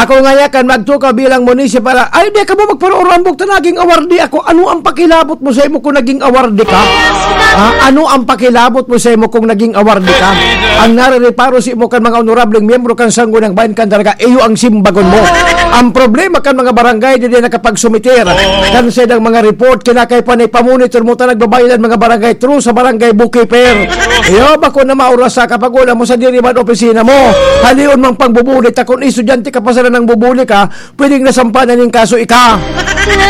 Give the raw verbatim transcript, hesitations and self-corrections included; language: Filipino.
Ako nga yakan magtuka bilang munisipal. Ay, di ka mo magparo-orambok ta naging awardi ako. Ano ang pakilabot mo sa imo kung naging awardi ka? Ha? Ano ang pakilabot mo sa imo kung naging awardi ka? Ang narireparo si imo kan mga honorableng miyembro kan sanggo ng bayan kan talaga iyo ang simbagon mo. Ang problema kan mga barangay di din nakapagsumitir. Kan sa ng mga report kinakay pa ni pamonitor mo ta nagbabayadan mga barangay true sa barangay bookkeeper. Iyo ba ko na maurasa kapag wala mo sa diriman opisina mo. Halion mang pangbubulit ta kung estudyante ka pa sa ng bubuli ka, pwedeng nasampanan ng kaso ika.